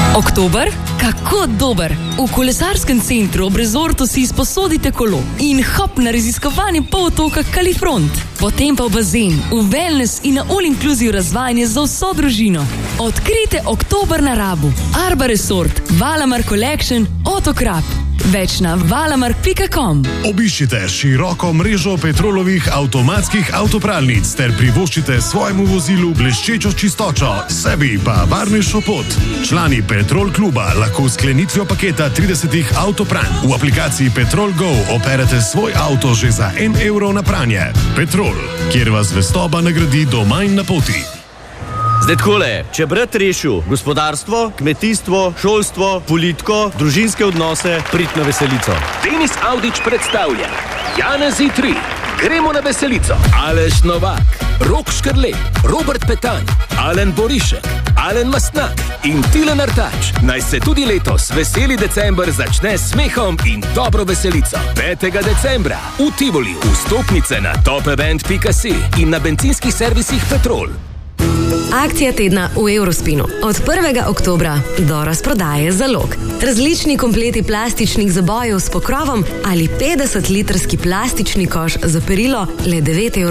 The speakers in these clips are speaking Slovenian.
Oktober? Kako dober! V kolesarskem centru ob rezortu si izposodite kolo in hop na raziskovanje polotoka Kalifront. Potem pa v bazen, v wellness in na all-inclusive razvajanje za vso družino. Odkrijte oktober na Rabu. Arba Resort, Valamar Collection, Otokrap. Več na valamark.com. Obiščite široko mrežo Petrolovih avtomatskih avtopralnic ter privoščite svojemu vozilu bleščečo čistočo, sebi pa varnejšo pot. Člani Petrol kluba lahko s sklenitvijo paketa 30 avtopranj v aplikaciji Petrol Go operete svoj avto že za €1 na pranje. Petrol, kjer vas zvestoba nagradi doma in na poti. Zdaj takole, če brat rešil gospodarstvo, kmetijstvo, šolstvo, politiko, družinske odnose, prid na veselico. Denis Avdić predstavlja Janezi 3. Gremo na veselico. Aleš Novak, Rok Škrlej, Robert Petan, Alen Borišek, Alen Mastnak in Tilen Artač. Naj se tudi letos veseli december začne s smehom in dobro veselico. 5. decembra v Tivoli vstopnice na topevent.si in na bencinskih servisih Petrol. Akcija tedna v Eurospinu. Od 1. oktobra do razprodaje zalog. Različni kompleti plastičnih zabojev s pokrovom ali 50-litrski plastični koš za perilo le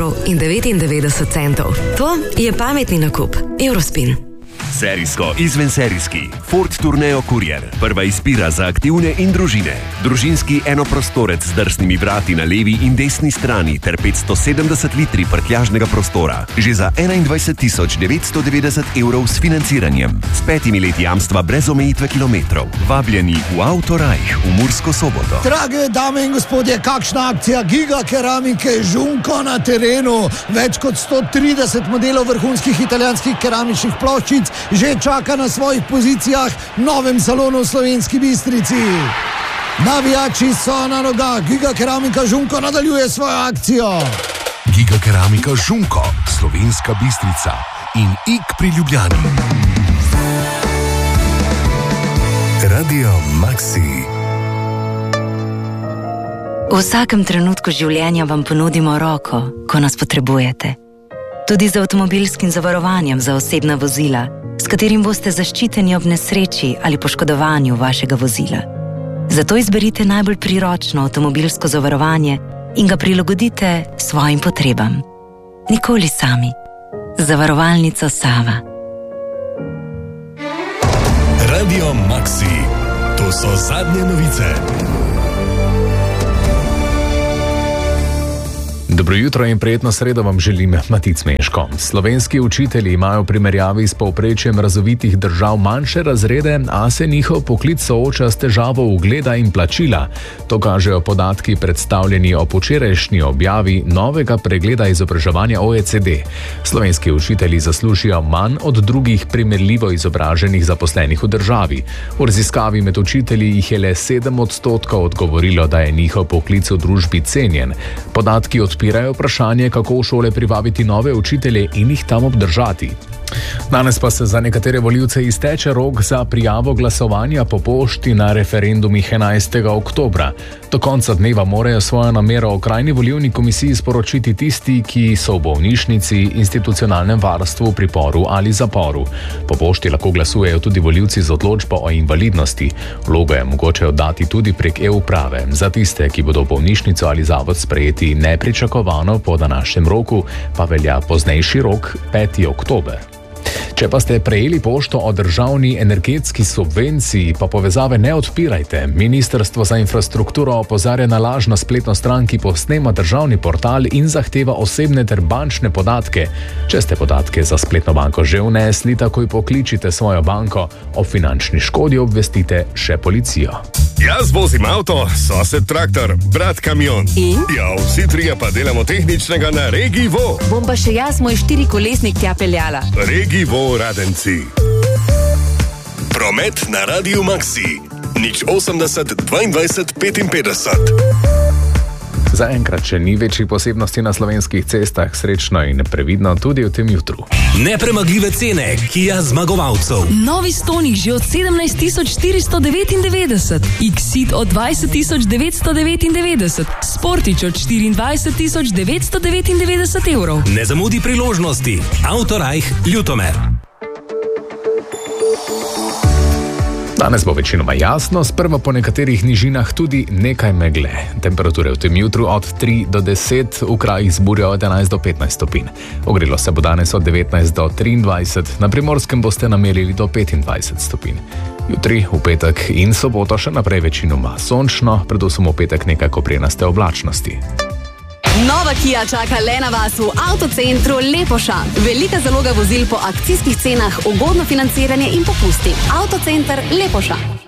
€9,99. To je pametni nakup. Eurospin. Serijsko, izvenserijski. Ford Tourneo Courier. Prva izbira za aktivne in družine. Družinski enoprostorec z drsnimi vrati na levi in desni strani ter 570 litri prtljažnega prostora. Že za €21,990 s financiranjem. S 5 leti jamstva brez omejitve kilometrov. Vabljeni v Autorajh v Mursko Soboto. Drage dame in gospodje, kakšna akcija Giga keramike Žunko na terenu. Več kot 130 modelov vrhunskih italijanskih keramičnih ploščic že čaka na svojih pozicijah v novem salonu v Slovenski Bistrici. Navijači so na nogah, Giga keramika Žunko nadaljuje svojo akcijo. Giga keramika Žunko, Slovenska Bistrica in Ik pri Ljubljani. Radio Maxi. V vsakem trenutku življenja vam ponudimo roko, ko nas potrebujete. Tudi z avtomobilskim zavarovanjem za osebna vozila, s katerim boste zaščiteni ob nesreči ali poškodovanju vašega vozila. Zato izberite najbolj priročno avtomobilsko zavarovanje in ga prilagodite svojim potrebam. Nikoli sami. Zavarovalnica Sava. Radio Maxi. To so zadnje novice. Dobro jutro in prijetno sredo vam želim, Matic Meško. Slovenski učitelji imajo v primerjavi s povprečjem razvitih držav manjše razrede, a se njihov poklic sooča s težavo ugleda in plačila. To kažejo podatki predstavljeni o včerajšnji objavi novega pregleda izobraževanja OECD. Slovenski učitelji zaslužijo manj od drugih primerljivo izobraženih zaposlenih v državi. V raziskavi med učitelji jih je le 7% odgovorilo, da je njihov poklic v družbi cenjen. Podatki odpirajo vprašanje, kako v šole privabiti nove učitelje in jih tam obdržati. Danes pa se za nekatere volivce izteče rok za prijavo glasovanja po pošti na referendumih 11. oktobra. Do konca dneva morajo svojo namero okrajni volilni komisiji sporočiti tisti, ki so v bolnišnici, institucionalnem varstvu, priporu ali zaporu. Po pošti lahko glasujejo tudi volivci z odločbo o invalidnosti. Vlogo je mogoče oddati tudi prek e-uprave. Za tiste, ki bodo v bolnišnico ali zavod sprejeti nepričakovano po današnjem roku, pa velja poznejši rok 5. oktober. Če pa ste prejeli pošto o državni energetski subvenciji, pa povezave ne odpirajte. Ministrstvo za infrastrukturo opozarja na laž na spletno stran, ki posnema državni portal in zahteva osebne ter bančne podatke. Če ste podatke za spletno banko že vnesli, takoj pokličite svojo banko. O finančni škodi obvestite še policijo. Jaz vozim avto, sosed traktor, brat kamion. In? Ja, vsi trije pa delamo tehničnega na Regi Vo. Bom pa še jaz moj 4-kolesnik tja peljala. Regi Vo Radenci. Promet na Radio Maxi. 080 22 55. Zaenkrat še ni večjih posebnosti na slovenskih cestah, srečno in previdno tudi v tem jutru. Nepremagljive cene Kia zmagovalcev. Novi Stonic že od 17,499, Exit od 20,999, Sportič od 24,999 evrov. Ne zamudi priložnosti. Autorajh Ljutomer. Danes bo večinoma jasno, sprva po nekaterih nižinah tudi nekaj megle. Temperature v tem jutru od 3 do 10, v krajih z burjo od 11 do 15 stopinj. Ogrelo se bo danes od 19 do 23, na Primorskem boste namerili do 25 stopinj. Jutri, v petek in soboto še naprej večinoma sončno, predvsem v petek nekaj koprenaste oblačnosti. Nova Kia čaka le na vas v avtocentru Lepoša. Velika zaloga vozil po akcijskih cenah, ugodno financiranje in popusti. Avtocenter Lepoša.